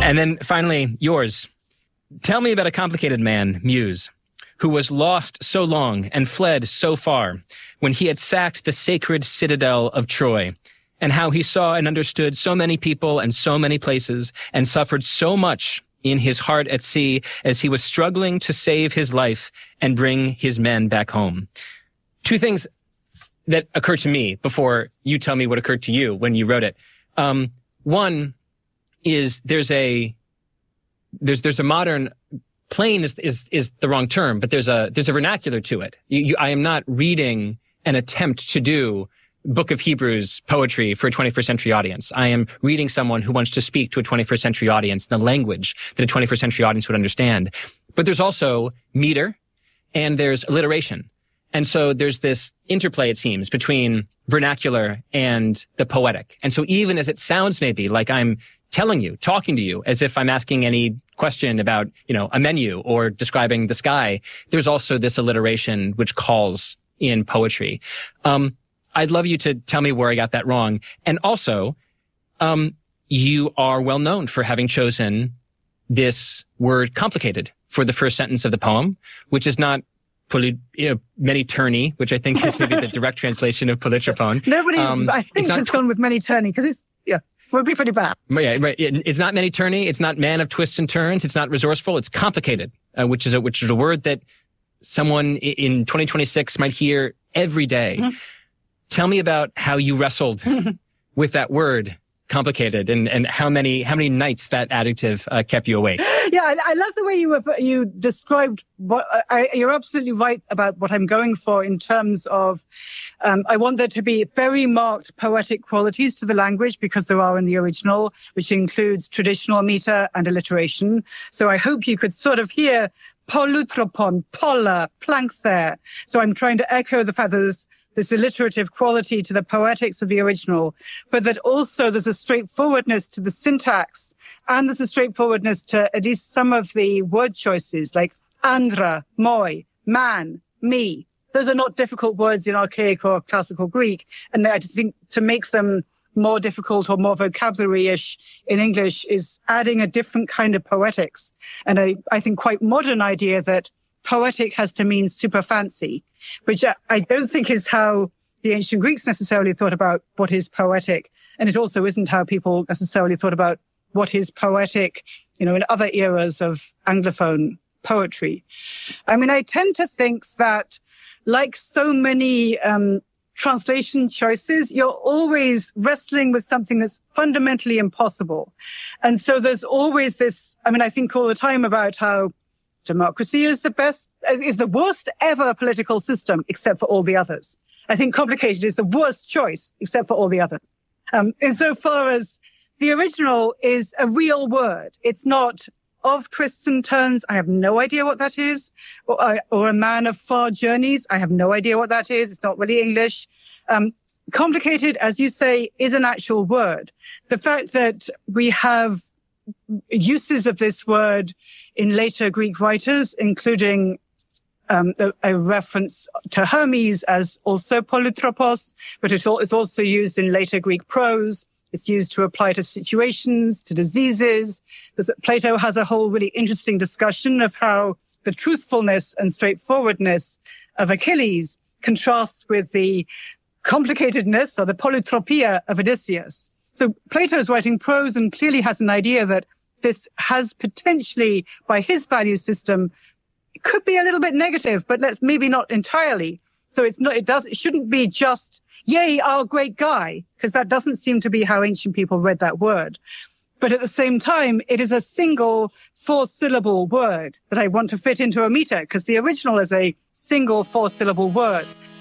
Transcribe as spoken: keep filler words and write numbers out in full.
And then finally, yours. Tell me about a complicated man, Muse, who was lost so long and fled so far when he had sacked the sacred citadel of Troy, and how he saw and understood so many people and so many places and suffered so much in his heart at sea as he was struggling to save his life and bring his men back home. Two things that occurred to me before you tell me what occurred to you when you wrote it. Um, one is there's a, there's, there's a modern, plain is, is, is the wrong term, but there's a, there's a vernacular to it. You, you, I am not reading an attempt to do Book of Hebrews poetry for a twenty-first century audience. I am reading someone who wants to speak to a twenty-first century audience in the language that a twenty-first century audience would understand. But there's also meter and there's alliteration. And so there's this interplay, it seems, between vernacular and the poetic. And so even as it sounds maybe like I'm telling you, talking to you, as if I'm asking any question about, you know, a menu or describing the sky, there's also this alliteration which calls in poetry. Um, I'd love you to tell me where I got that wrong. And also, um, you are well known for having chosen this word complicated for the first sentence of the poem, which is not poly, you know, many turny, which I think is maybe the direct translation of polytrophone. Nobody, um, I think, has gone with many turny because it's, yeah, it would be pretty bad. Yeah, right. It's not many turny. It's not man of twists and turns. It's not resourceful. It's complicated, uh, which is a, which is a word that someone in twenty twenty-six might hear every day. Mm-hmm. Tell me about how you wrestled with that word, complicated, and, and how many how many nights that adjective uh, kept you awake. Yeah, I, I love the way you you described what I, you're absolutely right about what I'm going for in terms of um, I want there to be very marked poetic qualities to the language because there are in the original, which includes traditional meter and alliteration. So I hope you could sort of hear polutropon, polla, plankther. So I'm trying to echo the fact that there's this alliterative quality to the poetics of the original, but that also there's a straightforwardness to the syntax, and there's a straightforwardness to at least some of the word choices, like andra, moi, man, me. Those are not difficult words in archaic or classical Greek, and I think to make them more difficult or more vocabulary-ish in English is adding a different kind of poetics, and a, I think, quite modern idea that poetic has to mean super fancy, which I don't think is how the ancient Greeks necessarily thought about what is poetic. And it also isn't how people necessarily thought about what is poetic, you know, in other eras of Anglophone poetry. I mean, I tend to think that, like so many um, translation choices, you're always wrestling with something that's fundamentally impossible. And so there's always this, I mean, I think all the time about how democracy is the best, is the worst ever political system, except for all the others. I think complicated is the worst choice, except for all the others. Um, insofar as the original is a real word. It's not of twists and turns. I have no idea what that is. Or, or a man of far journeys. I have no idea what that is. It's not really English. Um, complicated, as you say, is an actual word. The fact that we have uses of this word in later Greek writers, including um, a, a reference to Hermes as also polytropos, but it's also used in later Greek prose. It's used to apply to situations, to diseases. Plato has a whole really interesting discussion of how the truthfulness and straightforwardness of Achilles contrasts with the complicatedness or the polytropia of Odysseus. So Plato is writing prose and clearly has an idea that this has potentially, by his value system, it could be a little bit negative, but let's maybe not entirely. So it's not, it does, it shouldn't be just, yay, our great guy, because that doesn't seem to be how ancient people read that word. But at the same time, it is a single four-syllable word that I want to fit into a meter, because the original is a single four-syllable word.